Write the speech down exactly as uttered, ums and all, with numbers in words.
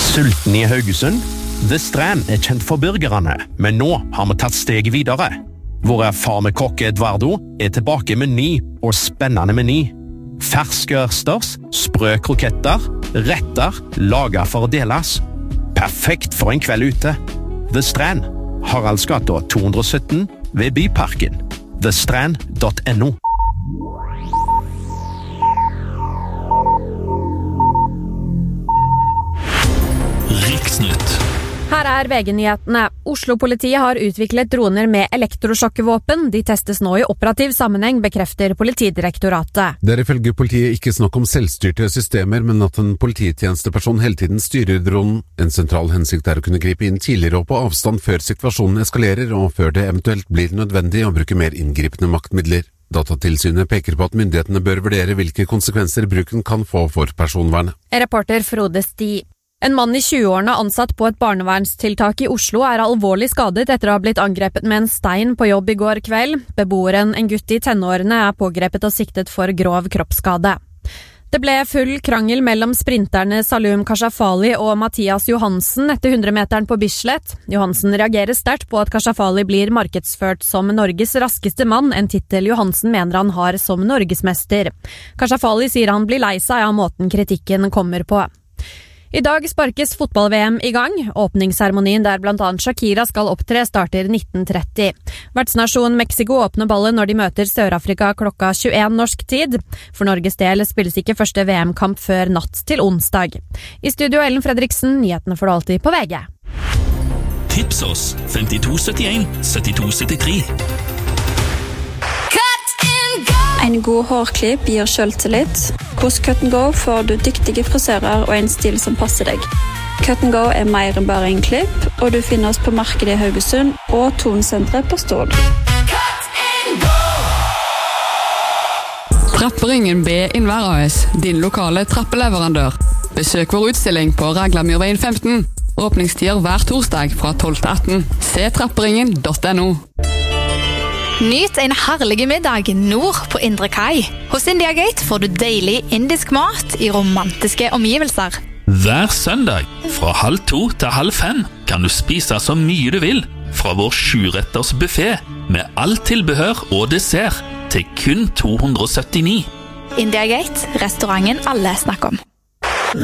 Sulten i Haugesund? The Strand er kjent for burgerne, men nå har vi tatt steget videre. Vår erfarne kokk Eduardo er tilbake med ny og spennende meny. Ferske ørsters, sprø kroketter, retter, laget for å deles. Perfekt for en kveld ute. The Strand, Haraldsgata to hundre og sytten ved Byparken. the strand dot no. Riksnytt. Her er V G-nyhetene. Oslo-politiet har utviklet droner med elektrosjokkvåpen. De testes nå i operativ sammenheng, bekrefter Politidirektoratet. Det er ifølge politiet ikke snakk om selvstyrte systemer, men at en polititjenesteperson hele tiden styrer dronen. En sentral hensikt er å kunne gripe inn tidligere og på avstand før situasjonen eskalerer, og før det eventuelt blir nødvendig å bruke mer inngripende maktmidler. Datatilsynet peker på at myndighetene bør vurdere hvilke konsekvenser bruken kan få for personvernet. Reporter Frode Sti. En mann i tjueårene ansatt på et barnevernstiltak i Oslo er alvorlig skadet etter å ha blitt angrepet med en stein på jobb i går kveld. Beboeren, en gutt i tenårene, er pågrepet og siktet for grov kroppsskade. Det ble full krangel mellom sprinterne Salum Kashafali og Mathias Johansen etter hundremeteren på Bislett. Johansen reagerer sterkt på at Kashafali blir markedsført som Norges raskeste mann, en titel Johansen mener han har som norgesmester. Kashafali sier han blir lei seg av måten kritikken kommer på. I dag sparkes fotball-V M i gang. Åpningsseremonien der blant annet Shakira skal opptre starter nitten tretti. Vertsnasjonen Mexico åpner ballen når de møter Sør-Afrika klokka tjueen norsk tid. For Norges del spilles ikke første V M-kamp før natt til onsdag. I studio Ellen Fredriksen, nyhetene får du alltid på V G. Tips oss femtito syttien syttito syttitre. En god hårklipp gir selvtillit. Hos Cut and Go får du dyktige frisører og en stil som passer deg. Cut and Go er mer enn bare en klipp, og du finner oss på markedet i Haugesund og Tonsenteret på Stål. Trapperingen B Innvær A S, din lokale trappeleverandør. Besøk vår utstilling på Raglamyrveien femten. Åpningstider hver torsdag fra tolv til atten. Se trapperingen punktum no. Nyt en herlig middag nord på Indre Kai. Hos India Gate får du deilig indisk mat i romantiske omgivelser. Hver søndag fra halv to til halv fem kan du spise så mye du vil fra vår sjuretters buffet med alt tilbehør og dessert til kun to hundre og syttini. India Gate, restauranten alle snakker om.